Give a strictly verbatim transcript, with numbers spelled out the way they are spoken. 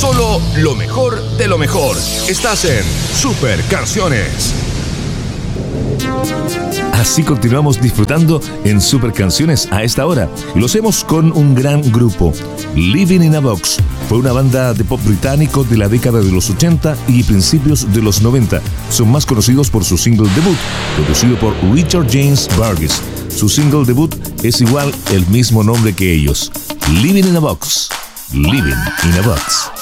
Solo lo mejor de lo mejor. Estás en Super Canciones. Así continuamos disfrutando en Super Canciones a esta hora. Y lo hacemos con un gran grupo. Living in a Box fue una banda de pop británico de la década de los ochenta y principios de los noventa. Son más conocidos por su single debut, producido por Richard James Burgess. Su single debut es igual el mismo nombre que ellos. Living in a Box. Living in a Box.